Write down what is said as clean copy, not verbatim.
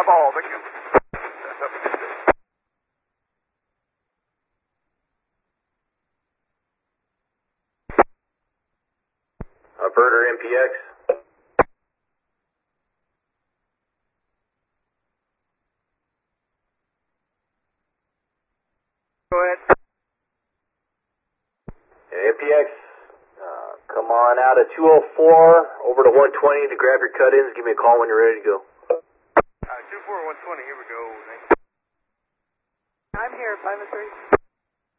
Eyeball, thank you. Averter MPX. Go ahead. MPX, come on out at 204 over to 120 to grab your cut-ins. Give me a call when you're ready to go. 24120, here we go. I'm here, 5 and 3.